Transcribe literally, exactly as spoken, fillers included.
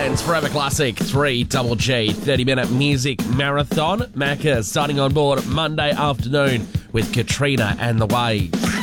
Weekends Forever Classic three Double G thirty minute music marathon. Macca starting on board Monday afternoon with Katrina and the Waves.